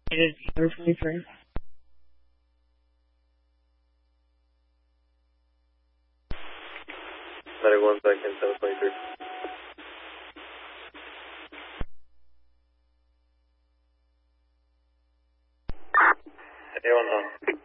It is 23. Medic 1 second, 723. A1 on.